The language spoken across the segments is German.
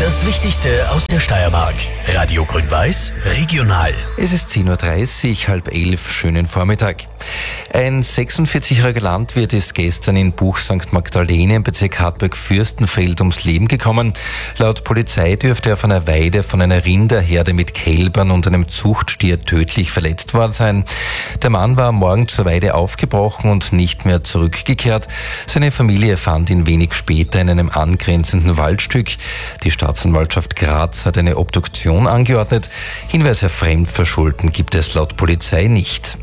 Das Wichtigste aus der Steiermark. Radio Grün-Weiß, regional. Es ist 10.30 Uhr, 10:30, schönen Vormittag. Ein 46-jähriger Landwirt ist gestern in Buch St. Magdalene im Bezirk Hartberg-Fürstenfeld ums Leben gekommen. Laut Polizei dürfte er von einer Weide von einer Rinderherde mit Kälbern und einem Zuchtstier tödlich verletzt worden sein. Der Mann war am Morgen zur Weide aufgebrochen und nicht mehr zurückgekehrt. Seine Familie fand ihn wenig später in einem angrenzenden Waldstück. Die Staatsanwaltschaft Graz hat eine Obduktion angeordnet. Hinweise auf Fremdverschulden gibt es laut Polizei nicht.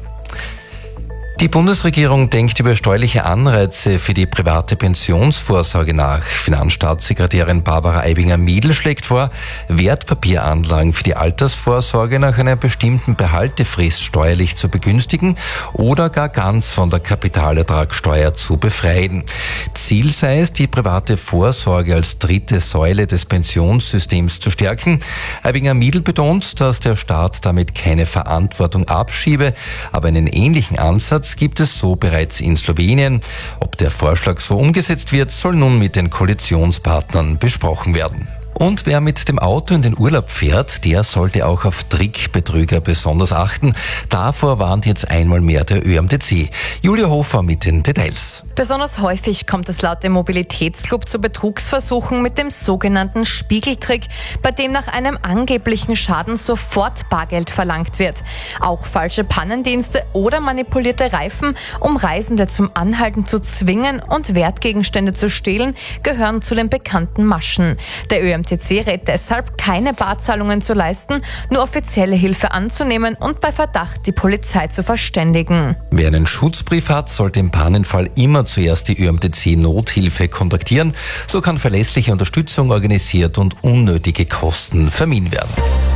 Die Bundesregierung denkt über steuerliche Anreize für die private Pensionsvorsorge nach. Finanzstaatssekretärin Barbara Aibinger-Miedl schlägt vor, Wertpapieranlagen für die Altersvorsorge nach einer bestimmten Behaltefrist steuerlich zu begünstigen oder gar ganz von der Kapitalertragssteuer zu befreien. Ziel sei es, die private Vorsorge als dritte Säule des Pensionssystems zu stärken. Aibinger-Miedl betont, dass der Staat damit keine Verantwortung abschiebe, aber einen ähnlichen Ansatz gibt es so bereits in Slowenien. Ob der Vorschlag so umgesetzt wird, soll nun mit den Koalitionspartnern besprochen werden. Und wer mit dem Auto in den Urlaub fährt, der sollte auch auf Trickbetrüger besonders achten. Davor warnt jetzt einmal mehr der ÖMTC. Julia Hofer mit den Details. Besonders häufig kommt es laut dem Mobilitätsclub zu Betrugsversuchen mit dem sogenannten Spiegeltrick, bei dem nach einem angeblichen Schaden sofort Bargeld verlangt wird. Auch falsche Pannendienste oder manipulierte Reifen, um Reisende zum Anhalten zu zwingen und Wertgegenstände zu stehlen, gehören zu den bekannten Maschen. Der ÖMTC rät deshalb, keine Barzahlungen zu leisten, nur offizielle Hilfe anzunehmen und bei Verdacht die Polizei zu verständigen. Wer einen Schutzbrief hat, sollte im Pannenfall immer zuerst die ÖMTC-Nothilfe kontaktieren. So kann verlässliche Unterstützung organisiert und unnötige Kosten vermieden werden.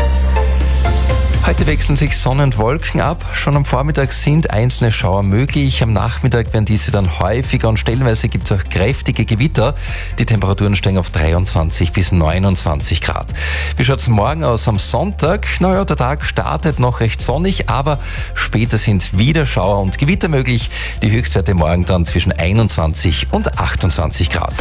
Heute wechseln sich Sonne und Wolken ab. Schon am Vormittag sind einzelne Schauer möglich. Am Nachmittag werden diese dann häufiger und stellenweise gibt es auch kräftige Gewitter. Die Temperaturen steigen auf 23 bis 29 Grad. Wie schaut es morgen aus am Sonntag? Naja, der Tag startet noch recht sonnig, aber später sind wieder Schauer und Gewitter möglich. Die Höchstwerte morgen dann zwischen 21 und 28 Grad.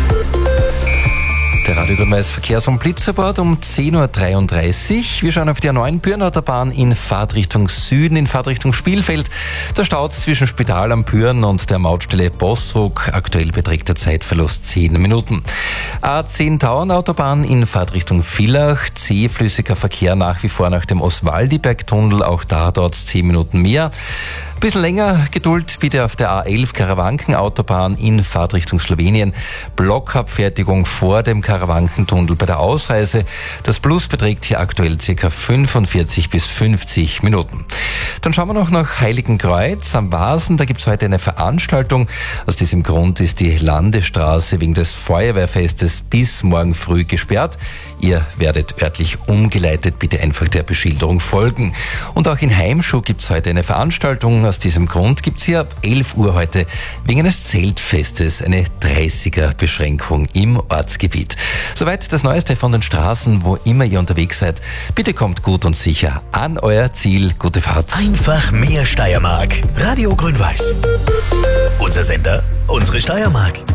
Der Radio Grün-Weiß Verkehrs- und Blitzreport um 10.33 Uhr. Wir schauen auf die A9 Bürnautobahn in Fahrtrichtung Süden, in Fahrtrichtung Spielfeld. Da staut es zwischen Spital am Pürn und der Mautstelle Bossruck. Aktuell beträgt der Zeitverlust 10 Minuten. A10 Tauernautobahn in Fahrtrichtung Villach. Zähflüssiger Verkehr nach wie vor nach dem Oswaldiberg-Tunnel. Auch da dauert es 10 Minuten mehr. Bisschen länger Geduld bitte auf der A11 Karawanken-Autobahn in Fahrtrichtung Slowenien. Blockabfertigung vor dem Karawankentunnel bei der Ausreise. Das Plus beträgt hier aktuell ca. 45 bis 50 Minuten. Dann schauen wir noch nach Heiligenkreuz am Wasen. Da gibt es heute eine Veranstaltung. Aus diesem Grund ist die Landesstraße wegen des Feuerwehrfestes bis morgen früh gesperrt. Ihr werdet örtlich umgeleitet. Bitte einfach der Beschilderung folgen. Und auch in Heimschuh gibt es heute eine Veranstaltung. Aus diesem Grund gibt es hier ab 11 Uhr heute wegen eines Zeltfestes eine 30er-Beschränkung im Ortsgebiet. Soweit das Neueste von den Straßen, wo immer ihr unterwegs seid. Bitte kommt gut und sicher an euer Ziel. Gute Fahrt. Einfach mehr Steiermark. Radio Grün-Weiß. Unser Sender, unsere Steiermark.